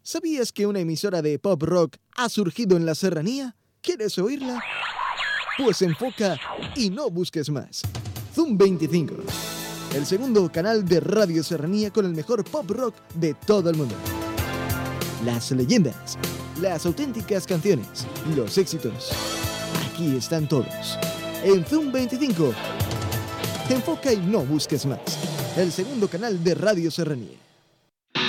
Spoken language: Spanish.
¿Sabías que una emisora de pop rock ha surgido en la serranía? ¿Quieres oírla? Pues enfoca y no busques más. Zoom 25, el segundo canal de Radio Serranía con el mejor pop rock de todo el mundo. Las leyendas, las auténticas canciones, los éxitos. Aquí están todos. En Zoom 25. Enfoca y no busques más. El segundo canal de Radio Serranía.